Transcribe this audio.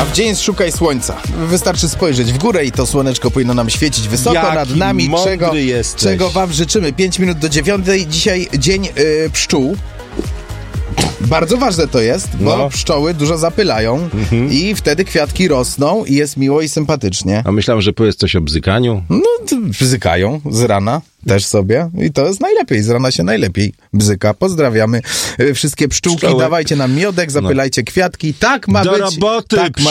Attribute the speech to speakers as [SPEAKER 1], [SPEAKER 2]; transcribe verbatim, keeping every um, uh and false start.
[SPEAKER 1] A w dzień szukaj słońca. Wystarczy spojrzeć w górę i to słoneczko powinno nam świecić wysoko
[SPEAKER 2] Jaki
[SPEAKER 1] nad nami, czego,
[SPEAKER 2] jesteś.
[SPEAKER 1] czego wam życzymy. Pięć minut do dziewiątej. Dzisiaj dzień yy, pszczół. Bardzo ważne to jest, bo
[SPEAKER 2] No.
[SPEAKER 1] pszczoły dużo zapylają
[SPEAKER 2] Mhm.
[SPEAKER 1] i wtedy kwiatki rosną i jest miło i sympatycznie.
[SPEAKER 2] A myślałem, że powiesz coś o bzykaniu.
[SPEAKER 1] No, to bzykają z rana też sobie i to jest najlepiej, z rana się najlepiej bzyka. Pozdrawiamy y, wszystkie pszczółki,
[SPEAKER 2] Pszczoły.
[SPEAKER 1] dawajcie nam miodek, zapylajcie no. kwiatki. Tak ma
[SPEAKER 2] Do
[SPEAKER 1] być.
[SPEAKER 2] roboty,
[SPEAKER 1] tak ma